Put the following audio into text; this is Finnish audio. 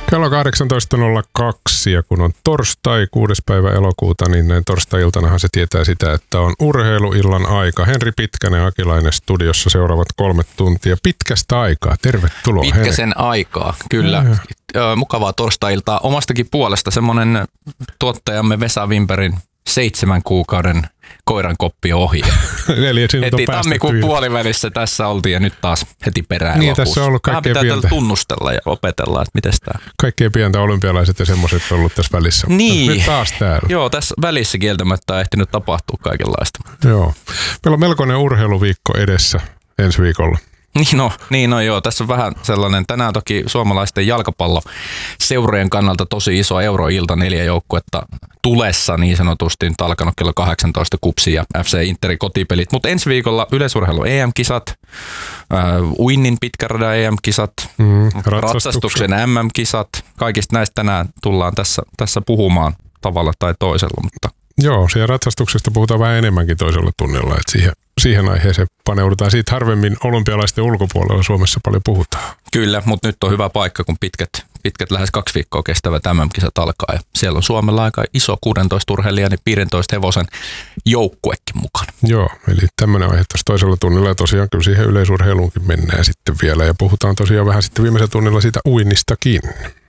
Kello 18.02 ja kun on torstai 6. päivä elokuuta, niin näin torstai-iltanahan se tietää sitä, että on urheiluillan aika. Henri Pitkänen, Akilainen studiossa seuraavat 3 tuntia. Pitkästä aikaa. Tervetuloa. Pitkäsen aikaa, kyllä. Mukavaa torstai-iltaa. Omastakin puolesta semmoinen tuottajamme Vesa Wimbergin 7 kuukauden koirankoppi ohi. Eli heti tammikuun puolivälissä tässä oltiin ja nyt taas heti perään niin, lopussa. Tässä on ollut kaikkea pientä. Tunnustella ja opetella, että miten tämä. Kaikkea pientä olympialaiset ja semmoiset on ollut tässä välissä. Niin. Nyt taas täällä. Joo, tässä välissä kieltämättä on ehtinyt tapahtua kaikenlaista. Joo. Meillä on melkoinen urheiluviikko edessä ensi viikolla. Niin no joo, tässä on vähän sellainen, tänään toki suomalaisten jalkapalloseurojen kannalta tosi iso euroilta, 4 joukkuetta tulessa niin sanotusti, nyt alkanut kello 18 KuPS ja FC Interin kotipelit, mutta ensi viikolla yleisurheilu EM-kisat, uinnin pitkäradan EM-kisat, ratsastuksen MM-kisat, kaikista näistä tänään tullaan tässä puhumaan tavalla tai toisella, mutta joo, siellä ratsastuksesta puhutaan vähän enemmänkin toisella tunnilla, että siihen aiheeseen paneudutaan. Siitä harvemmin olympialaisten ulkopuolella Suomessa paljon puhutaan. Kyllä, mutta nyt on hyvä paikka, kun pitkät lähes 2 viikkoa kestävät MM-kisat alkaa. Ja siellä on Suomella aika iso 16 urheilijan ja 15 hevosen joukkuekin mukana. Joo, eli tämmöinen aihe tässä toisella tunnilla. Ja tosiaan kyllä siihen yleisurheiluunkin mennään sitten vielä. Ja puhutaan tosiaan vähän sitten viimeisellä tunnilla siitä uinnistakin.